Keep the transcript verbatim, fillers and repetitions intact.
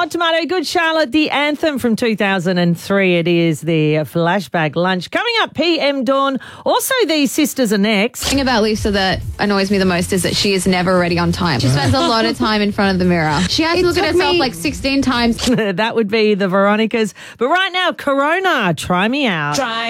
Hot Tomato, Good Charlotte, the anthem from two thousand three. It is the flashback lunch. Coming up, P M Dawn. Also, these sisters are next. The thing about Lisa that annoys me the most is that she is never ready on time. She spends a lot of time in front of the mirror. She has It to look at took herself me- like sixteen times. That would be the Veronicas. But right now, Corona, try me out. Try